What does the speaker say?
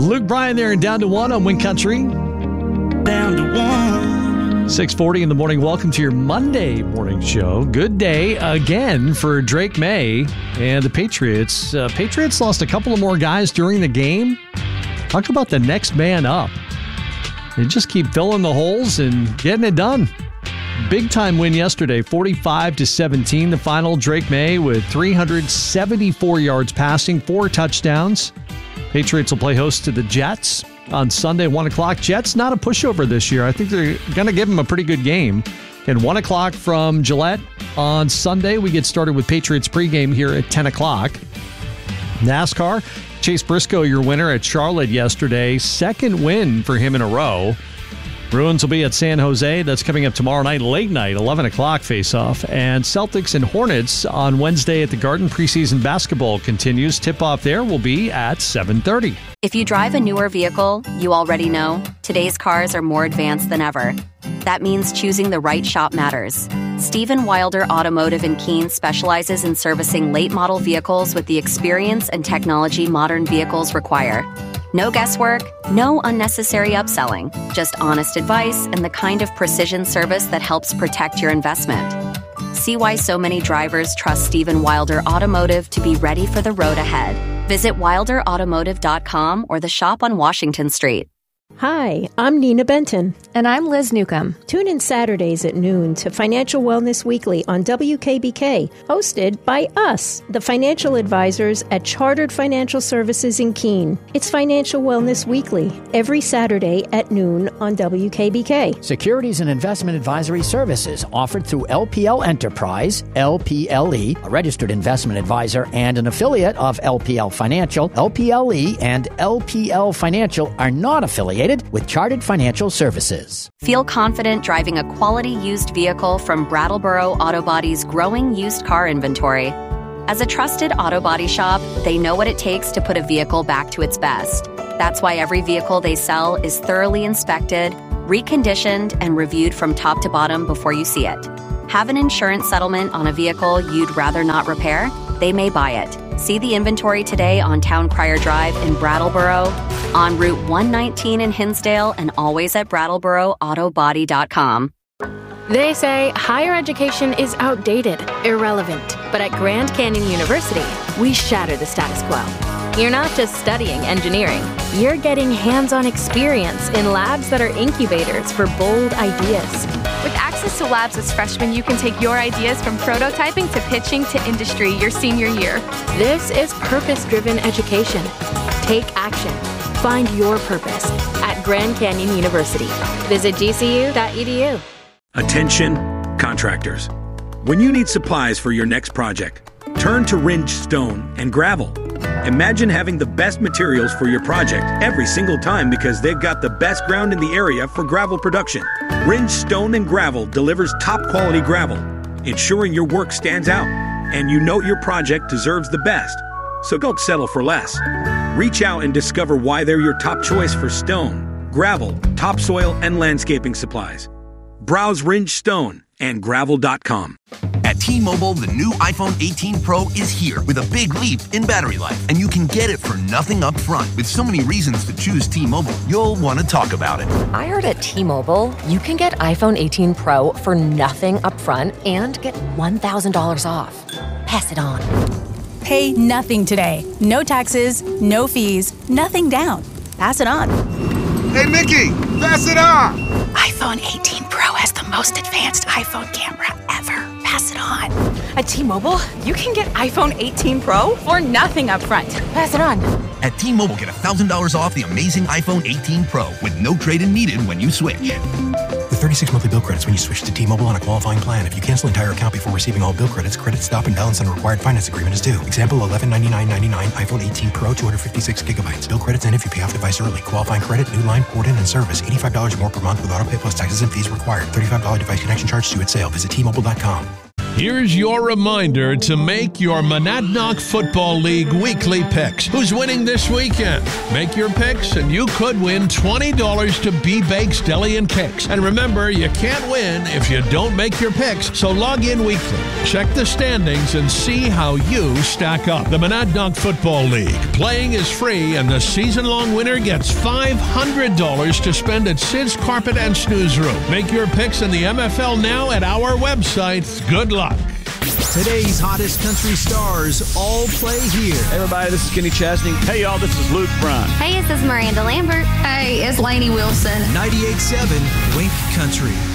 Luke Bryan there and Down to One on Wind Country. Down to one. 6:40 in the morning. Welcome to your Monday morning show. Good day again for Drake May and the Patriots. Patriots lost a couple of more guys during the game. Talk about the next man up. They just keep filling the holes and getting it done. Big time win yesterday, 45-17 the final. Drake May with 374 yards passing, 4 touchdowns. Patriots will play host to the Jets on Sunday, 1 o'clock. Jets not a pushover this year. I think they're going to give them a pretty good game. And 1 o'clock from Gillette on Sunday. We get started with Patriots pregame here at 10 o'clock. NASCAR, Chase Briscoe, your winner at Charlotte yesterday. Second win for him in a row. Bruins will be at San Jose. That's coming up tomorrow night, late night, 11 o'clock face-off. And Celtics and Hornets on Wednesday at the Garden. Preseason basketball continues. Tip-off there will be at 7:30. If you drive a newer vehicle, you already know today's cars are more advanced than ever. That means choosing the right shop matters. Stephen Wilder Automotive in Keene specializes in servicing late-model vehicles with the experience and technology modern vehicles require. No guesswork, no unnecessary upselling, just honest advice and the kind of precision service that helps protect your investment. See why so many drivers trust Stephen Wilder Automotive to be ready for the road ahead. Visit wilderautomotive.com or the shop on Washington Street. Hi, I'm Nina Benton. And I'm Liz Newcomb. Tune in Saturdays at noon to Financial Wellness Weekly on WKBK, hosted by us, the financial advisors at Chartered Financial Services in Keene. It's Financial Wellness Weekly, every Saturday at noon on WKBK. Securities and investment advisory services offered through LPL Enterprise, LPLE, a registered investment advisor and an affiliate of LPL Financial. LPLE and LPL Financial are not affiliated with Chartered Financial Services. Feel confident driving a quality used vehicle from Brattleboro Auto Body's growing used car inventory. As a trusted auto body shop, they know what it takes to put a vehicle back to its best. That's why every vehicle they sell is thoroughly inspected, reconditioned, and reviewed from top to bottom before you see it. Have an insurance settlement on a vehicle you'd rather not repair? They may buy it. See the inventory today on Town Crier Drive in Brattleboro, on Route 119 in Hinsdale, and always at BrattleboroAutoBody.com. They say higher education is outdated, irrelevant. But at Grand Canyon University, we shatter the status quo. You're not just studying engineering. You're getting hands-on experience in labs that are incubators for bold ideas. With access to labs as freshmen, you can take your ideas from prototyping to pitching to industry your senior year. This is purpose-driven education. Take action. Find your purpose at Grand Canyon University. Visit gcu.edu. Attention, contractors. When you need supplies for your next project, turn to Ringe Stone and Gravel. Imagine having the best materials for your project every single time because they've got the best ground in the area for gravel production. Ringe Stone and Gravel delivers top quality gravel, ensuring your work stands out and you know your project deserves the best. So don't settle for less. Reach out and discover why they're your top choice for stone, gravel, topsoil, and landscaping supplies. Browse Ringe Stone and Gravel.com. At T-Mobile, the new iPhone 18 Pro is here with a big leap in battery life, and you can get it for nothing up front. With so many reasons to choose T-Mobile, you'll want to talk about it. I heard at T-Mobile, you can get iPhone 18 Pro for nothing up front and get $1,000 off. Pass it on. Pay nothing today. No taxes, no fees, nothing down. Pass it on. Hey, Mickey, pass it on. iPhone 18 Pro has the most advanced iPhone camera ever. Pass it on. At T-Mobile, you can get iPhone 18 Pro for nothing up front. Pass it on. At T-Mobile, get $1,000 off the amazing iPhone 18 Pro with no trade-in needed when you switch. With 36 monthly bill credits when you switch to T-Mobile on a qualifying plan. If you cancel entire account before receiving all bill credits, credit stop and balance on required finance agreement is due. Example, $1199.99 iPhone 18 Pro, 256 gigabytes. Bill credits end if you pay off device early. Qualifying credit, new line, port in, and service. $85 more per month with auto pay plus taxes and fees required. $35 device connection charge due at sale. Visit T-Mobile.com. Here's your reminder to make your Monadnock Football League weekly picks. Who's winning this weekend? Make your picks and you could win $20 to B-Bakes Deli and Cakes. And remember, you can't win if you don't make your picks. So log in weekly, check the standings, and see how you stack up. The Monadnock Football League. Playing is free, and the season-long winner gets $500 to spend at Sid's Carpet and Snooze Room. Make your picks in the MFL now at our website. Good luck. Today's hottest country stars all play here. Hey everybody, this is Kenny Chesney. Hey y'all, this is Luke Bryan. Hey, this is Miranda Lambert. Hey, it's Lainey Wilson. 98.7 Wink Country.